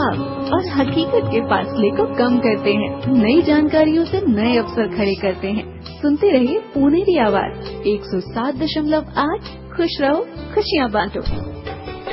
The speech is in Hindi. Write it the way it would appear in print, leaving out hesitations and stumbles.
ख्वाब और हकीकत के फासले को कम करते हैं। नई जानकारियों से नए अवसर खड़े करते हैं। सुनते रहिए पुनेरी आवाज 107.8। खुश रहो, खुशियाँ बांटो।